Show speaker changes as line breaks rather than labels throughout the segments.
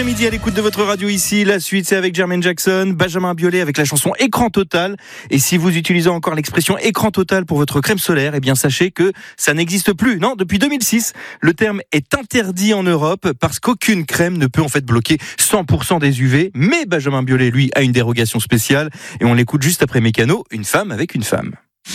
après-midi à l'écoute de votre radio ici. La suite, c'est avec Jermaine Jackson, Benjamin Biolay avec la chanson Écran Total. Et si vous utilisez encore l'expression Écran Total pour votre crème solaire, eh bien sachez que ça n'existe plus. Non, depuis 2006, le terme est interdit en Europe parce qu'aucune crème ne peut en fait bloquer 100% des UV. Mais Benjamin Biolay, lui, a une dérogation spéciale. Et on l'écoute juste après Mécano, une femme avec une femme.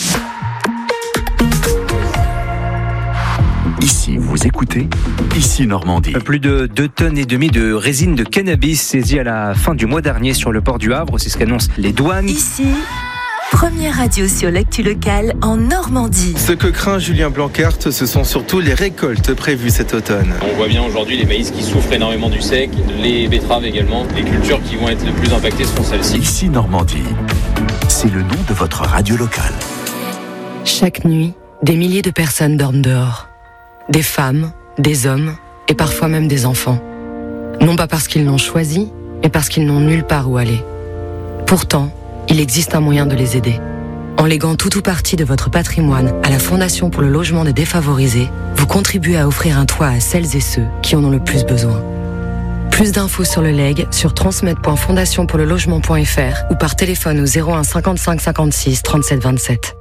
Ici, vous écoutez Ici Normandie.
Plus de 2,5 tonnes de résine de cannabis saisie à la fin du mois dernier sur le port du Havre. C'est ce qu'annoncent les douanes.
Ici, première radio sur l'actu locale en Normandie.
Ce que craint Julien Blanquart, ce sont surtout les récoltes prévues cet automne.
On voit bien aujourd'hui les maïs qui souffrent énormément du sec, les betteraves également. Les cultures qui vont être les plus impactées sont celles-ci.
Ici Normandie, c'est le nom de votre radio locale.
Chaque nuit, des milliers de personnes dorment dehors. Des femmes, des hommes et parfois même des enfants. Non pas parce qu'ils l'ont choisi, mais parce qu'ils n'ont nulle part où aller. Pourtant, il existe un moyen de les aider. En léguant tout ou partie de votre patrimoine à la Fondation pour le logement des défavorisés, vous contribuez à offrir un toit à celles et ceux qui en ont le plus besoin. Plus d'infos sur le legs sur transmet.fondationpourlelogement.fr ou par téléphone au 01 55 56 37 27.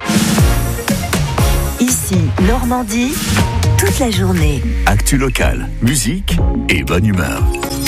Ici, Normandie, toute la journée.
Actu locale, musique et bonne humeur.